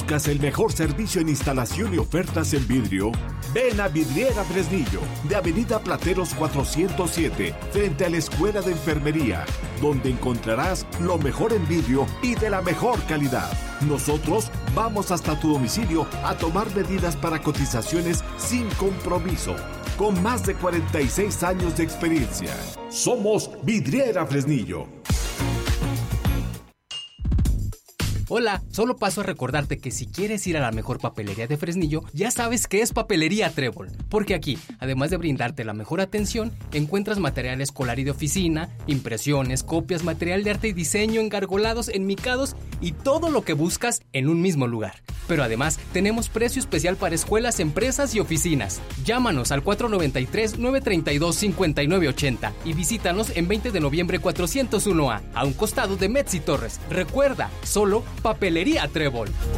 ¿Buscas el mejor servicio en instalación y ofertas en vidrio? Ven a Vidriera Fresnillo, de Avenida Plateros 407, frente a la Escuela de Enfermería, donde encontrarás lo mejor en vidrio y de la mejor calidad. Nosotros vamos hasta tu domicilio a tomar medidas para cotizaciones sin compromiso. Con más de 46 años de experiencia. Somos Vidriera Fresnillo. Hola, solo paso a recordarte que si quieres ir a la mejor papelería de Fresnillo, ya sabes que es Papelería Trébol, porque aquí, además de brindarte la mejor atención, encuentras material escolar y de oficina, impresiones, copias, material de arte y diseño, engargolados, enmicados y todo lo que buscas en un mismo lugar. Pero además, tenemos precio especial para escuelas, empresas y oficinas. Llámanos al 493-932-5980 y visítanos en 20 de noviembre 401A, a un costado de Metzi Torres. Recuerda, solo Papelería Trébol.